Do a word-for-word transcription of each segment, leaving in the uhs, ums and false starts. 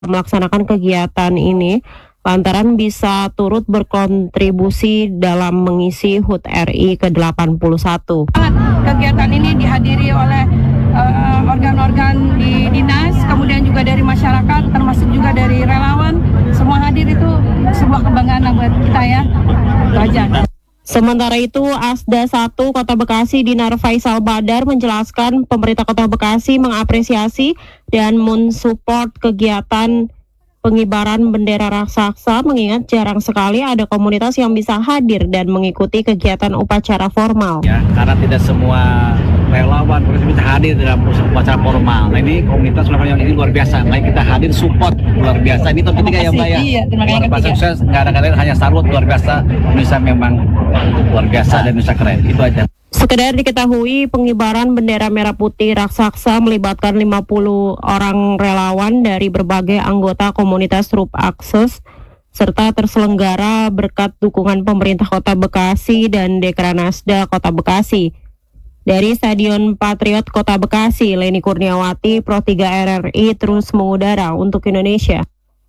melaksanakan kegiatan ini lantaran bisa turut berkontribusi dalam mengisi H U T R I ke delapan puluh satu. Kegiatan ini dihadiri oleh uh, organ-organ di dinas, kemudian juga dari masyarakat, termasuk juga dari relawan. Semua hadir, itu sebuah kebanggaan buat kita ya. Itu aja. Sementara itu, Asda satu Kota Bekasi Dinar Faisal Badar menjelaskan pemerintah Kota Bekasi mengapresiasi dan mensupport kegiatan pengibaran bendera raksasa, mengingat jarang sekali ada komunitas yang bisa hadir dan mengikuti kegiatan upacara formal. Ya, karena tidak semua relawan bisa hadir dalam upacara formal. Nah, ini komunitas yang ini luar biasa. Nah, kita hadir support luar biasa. Ini tahun ketiga ya, Mbak ya. Iya, terima luar biasa sukses. Nggak ada kata hanya salut, luar biasa. Indonesia memang luar biasa dan Indonesia keren. Itu aja. Sekedar diketahui, pengibaran bendera merah putih raksasa melibatkan lima puluh orang relawan dari berbagai anggota komunitas Rup Akses serta terselenggara berkat dukungan pemerintah Kota Bekasi dan Dekranasda Kota Bekasi. Dari Stadion Patriot Kota Bekasi, Leni Kurniawati, Pro tiga R R I terus mengudara untuk Indonesia.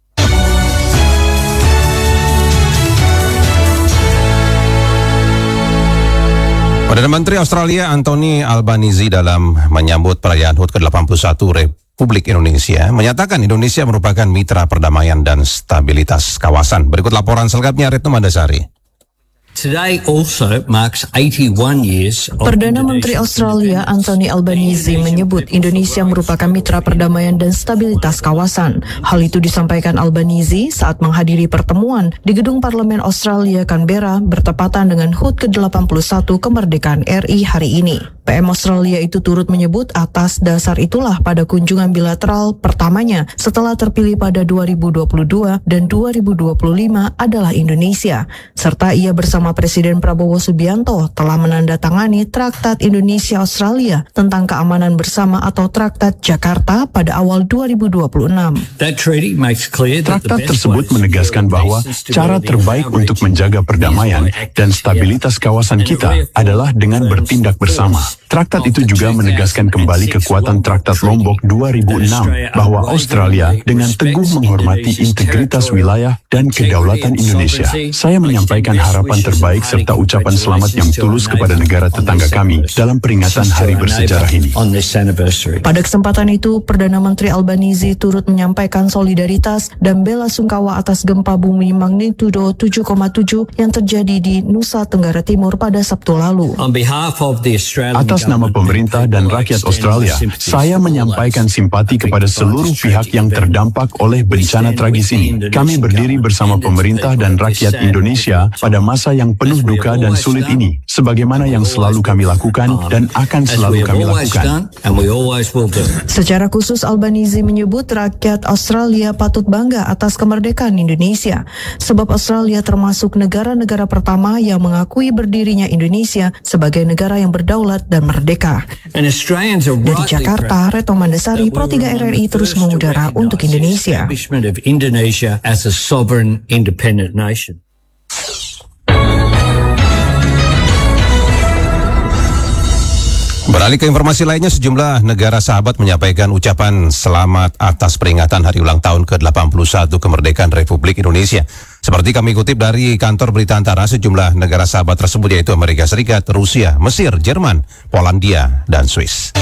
Perdana Menteri Australia Anthony Albanese dalam menyambut perayaan H U T ke delapan puluh satu Republik Indonesia menyatakan Indonesia merupakan mitra perdamaian dan stabilitas kawasan. Berikut laporan selengkapnya Retno Mandasari. Today also marks eighty-one years of Perdana Menteri Australia Anthony Albanese menyebut Indonesia merupakan mitra perdamaian dan stabilitas kawasan. Hal itu disampaikan Albanese saat menghadiri pertemuan di Gedung Parlemen Australia Canberra bertepatan dengan H U T ke delapan puluh satu kemerdekaan R I hari ini. P M Australia itu turut menyebut atas dasar itulah pada kunjungan bilateral pertamanya setelah terpilih pada dua ribu dua puluh dua dan dua ribu dua puluh lima adalah Indonesia, serta ia bersama Presiden Prabowo Subianto telah menandatangani Traktat Indonesia-Australia tentang keamanan bersama atau Traktat Jakarta pada awal dua ribu dua puluh enam. Traktat tersebut menegaskan bahwa cara terbaik untuk menjaga perdamaian dan stabilitas kawasan kita adalah dengan bertindak bersama. Traktat itu juga menegaskan kembali kekuatan Traktat Lombok dua ribu enam bahwa Australia dengan teguh menghormati integritas wilayah dan kedaulatan Indonesia. Saya menyampaikan harapan terbaik serta ucapan selamat yang tulus kepada negara tetangga kami dalam peringatan hari bersejarah ini. Pada kesempatan itu, Perdana Menteri Albanese turut menyampaikan solidaritas dan bela sungkawa atas gempa bumi magnitudo tujuh koma tujuh yang terjadi di Nusa Tenggara Timur pada Sabtu lalu. Atas nama pemerintah dan rakyat Australia, saya menyampaikan simpati kepada seluruh pihak yang terdampak oleh bencana tragis ini. Kami berdiri bersama pemerintah dan rakyat Indonesia pada masa yang penuh duka dan sulit ini, sebagaimana yang selalu kami lakukan dan akan selalu kami lakukan. Secara khusus, Albanese menyebut rakyat Australia patut bangga atas kemerdekaan Indonesia, sebab Australia termasuk negara-negara pertama yang mengakui berdirinya Indonesia sebagai negara yang berdaulat dan merdeka. Dari Jakarta, Retno Mandasari, Pro tiga R R I terus mengudara untuk Indonesia. Beralih ke informasi lainnya, sejumlah negara sahabat menyampaikan ucapan selamat atas peringatan hari ulang tahun ke delapan puluh satu kemerdekaan Republik Indonesia. Seperti kami kutip dari kantor berita antara, sejumlah negara sahabat tersebut yaitu Amerika Serikat, Rusia, Mesir, Jerman, Polandia, dan Swiss.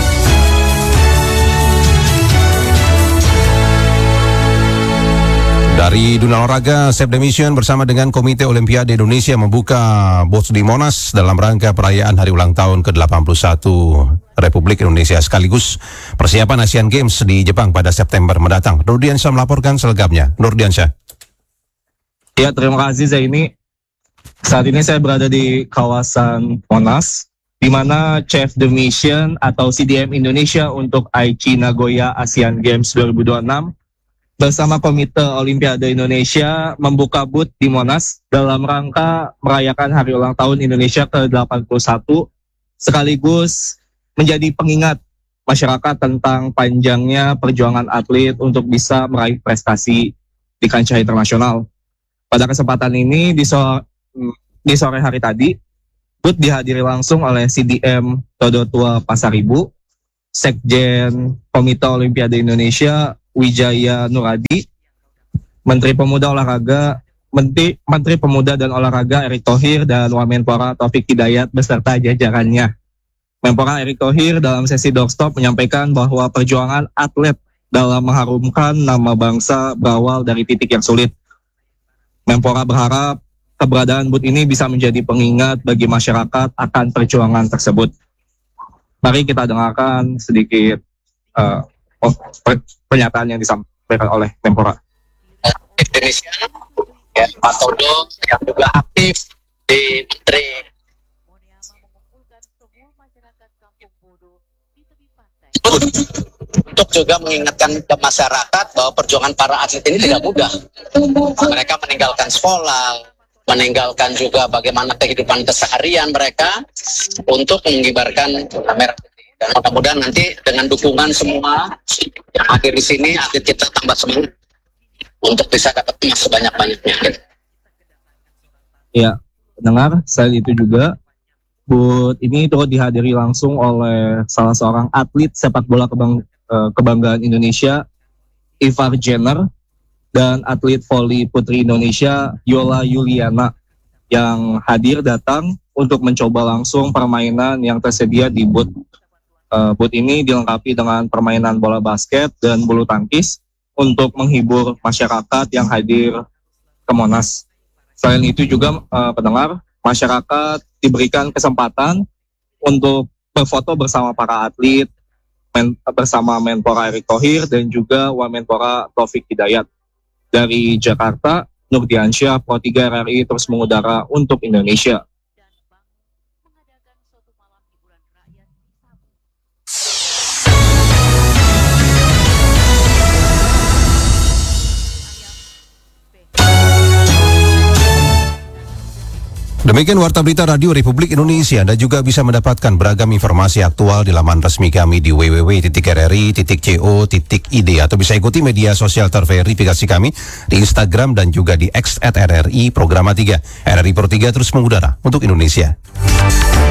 Dari dunia olahraga, Save the Mission bersama dengan Komite Olimpiade Indonesia membuka booth di Monas dalam rangka perayaan hari ulang tahun ke delapan puluh satu Republik Indonesia sekaligus persiapan Asian Games di Jepang pada September mendatang. Nurdiansyah melaporkan selengkapnya. Nurdiansyah. Ya, terima kasih Zaini. Saat ini saya berada di kawasan Monas, di mana Chef the Mission atau C D M Indonesia untuk Aichi Nagoya Asian Games dua ribu dua puluh enam bersama Komite Olimpiade Indonesia membuka booth di Monas dalam rangka merayakan hari ulang tahun Indonesia ke delapan puluh satu, sekaligus menjadi pengingat masyarakat tentang panjangnya perjuangan atlet untuk bisa meraih prestasi di kancah internasional. Pada kesempatan ini, di sore, di sore hari tadi, booth dihadiri langsung oleh C D M Todotua Pasaribu, Sekjen Komite Olimpiade Indonesia, Wijaya Nuradi, Menteri Pemuda Olahraga Menteri, Menteri Pemuda dan Olahraga Erick Thohir, dan Wamenpora Taufik Hidayat beserta jajarannya. Menpora Erick Thohir dalam sesi doorstop menyampaikan bahwa perjuangan atlet dalam mengharumkan nama bangsa berawal dari titik yang sulit. Menpora berharap keberadaan booth ini bisa menjadi pengingat bagi masyarakat akan perjuangan tersebut. Mari kita dengarkan sedikit uh, pernyataan yang disampaikan oleh Menpora. Indonesia, ya, Pak Todo yang juga aktif di Menteri. Untuk juga mengingatkan ke masyarakat bahwa perjuangan para atlet ini tidak mudah. Mereka meninggalkan sekolah, meninggalkan juga bagaimana kehidupan keseharian mereka untuk mengibarkan merah putih. Dan mudah-mudahan nanti dengan dukungan semua yang hadir di sini, atlet kita tambah semangat untuk bisa dapat emas sebanyak-banyaknya. Ya, pendengar, selain itu juga booth ini turut dihadiri langsung oleh salah seorang atlet sepak bola kebang, eh, kebanggaan Indonesia, Ivar Jenner, dan atlet voli putri Indonesia, Yola Yuliana, yang hadir datang untuk mencoba langsung permainan yang tersedia di booth. Uh, booth ini dilengkapi dengan permainan bola basket dan bulu tangkis untuk menghibur masyarakat yang hadir ke Monas. Selain itu juga uh, pendengar, masyarakat diberikan kesempatan untuk berfoto bersama para atlet, men, bersama Menpora Erick Thohir dan juga Wamenpora Taufik Hidayat. Dari Jakarta, Nurdiansyah, Pro tiga R R I terus mengudara untuk Indonesia. Demikian Warta Berita Radio Republik Indonesia. Anda juga bisa mendapatkan beragam informasi aktual di laman resmi kami di w w w titik r r i titik co titik i d atau bisa ikuti media sosial terverifikasi kami di Instagram dan juga di X at R R I Programa tiga. R R I Pro tiga terus mengudara untuk Indonesia.